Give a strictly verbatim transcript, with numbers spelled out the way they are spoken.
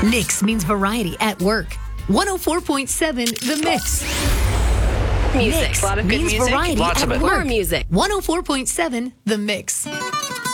Nix means variety at work. one oh four point seven The Mix. Music. Nix A lot of good means music. variety Lots at of it. work. More music. one oh four point seven The Mix.